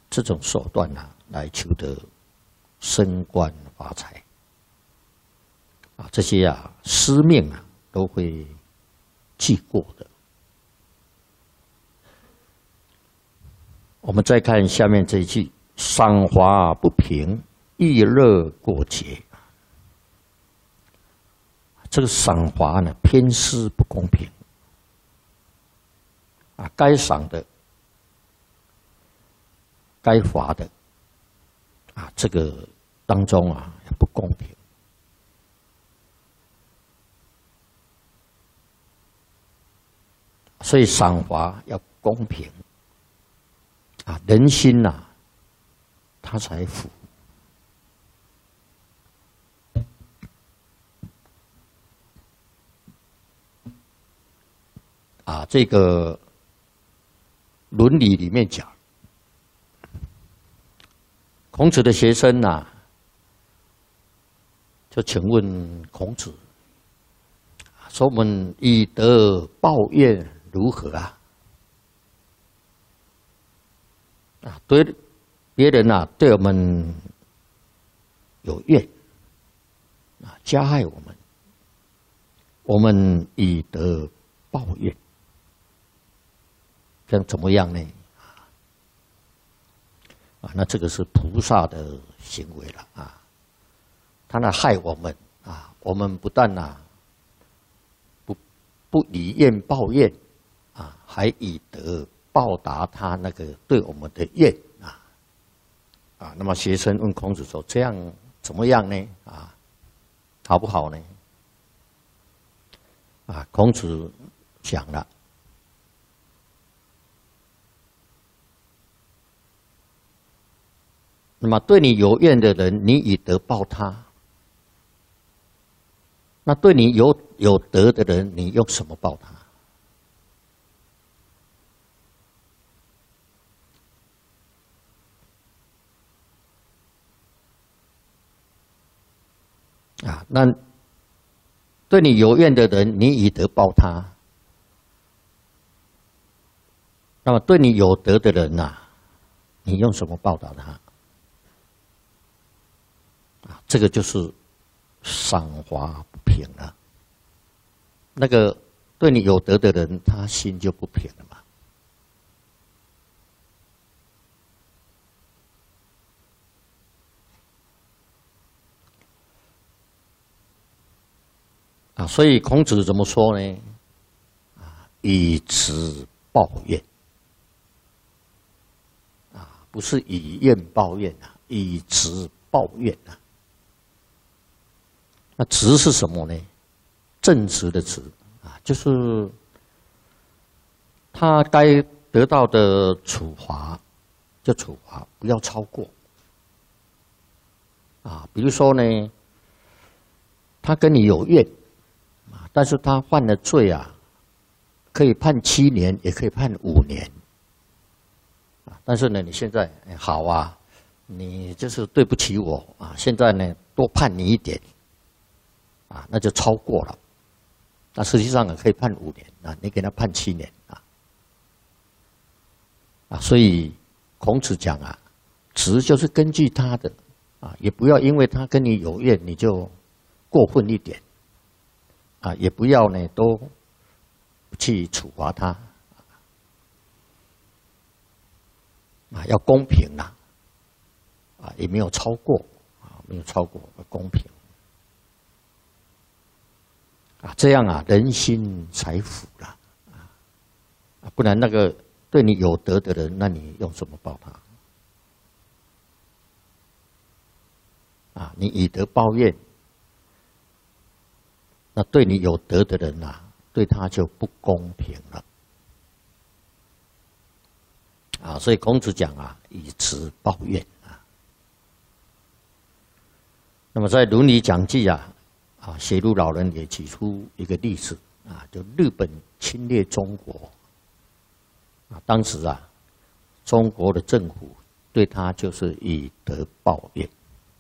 这种手段啊，来求得升官发财啊，这些啊司命啊都会记过的。我们再看下面这一句：赏罚不平，逸乐过节。这个赏罚呢，偏私不公平啊，该赏的、该罚的啊，这个当中啊不公平。所以赏罚要公平啊，人心呐，他才服。啊，这个伦理里面讲，孔子的学生呐，就请问孔子，说我们以德报怨如何啊？啊，对别人啊，对我们有怨啊，加害我们，我们以德报怨。这样怎么样呢？啊，那这个是菩萨的行为了啊！他来害我们啊，我们不但不以怨报怨啊，还以德报答他那个对我们的怨啊。那么学生问孔子说：“这样怎么样呢？啊，好不好呢？”啊，孔子讲了。那么对你有怨的人，你以德报他；那对你有德的人，你用什么报他？啊，那对你有怨的人，你以德报他；那么对你有德的人呐，你用什么报答他？啊，这个就是赏罚不平了。那个对你有德的人，他心就不平了嘛。啊，所以孔子怎么说呢？啊，以直报怨。啊，不是以怨报怨啊，以直报怨啊。那直是什么呢？正直的直啊，就是他该得到的处罚就处罚，不要超过。啊，比如说呢，他跟你有怨啊，但是他犯了罪啊，可以判7年，也可以判5年。啊，但是呢，你现在好啊，你就是对不起我啊，现在呢多判你一点。啊，那就超过了。那实际上可以判5年啊，你给他判7年啊，所以孔子讲啊，直就是根据他的啊，也不要因为他跟你有怨，你就过分一点啊，也不要呢都去处罚他啊，要公平啦啊，也没有超过啊，没有超过，公平。啊，这样啊，人心才服了啊！不然那个对你有德的人，那你用什么报他？啊，你以德报怨，那对你有德的人啊，对他就不公平了。啊，所以孔子讲啊，以直报怨啊。那么在《伦理讲记》啊。啊，写入老人也举出一个例子啊，就日本侵略中国啊，当时啊，中国的政府对他就是以德报怨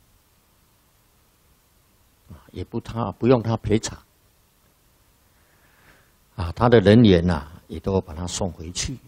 啊，也不用他赔偿啊，他的人员呐也都把他送回去